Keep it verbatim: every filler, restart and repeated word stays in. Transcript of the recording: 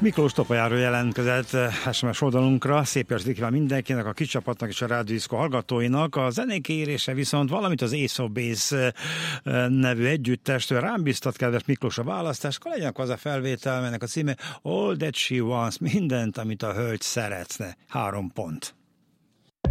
Miklós Topolyáról jelentkezett es em es oldalunkra. Szép estét kíván mindenkinek, a kis csapatnak és a Rádió Diszkó hallgatóinak. A zenék érése viszont valamit az Ace of Base nevű együttestől rám biztat, kedves Miklós, a választás. Akkor legyen az a felvétel, melynek a címe All That She Wants, mindent, amit a hölgy szeretne. Három pont.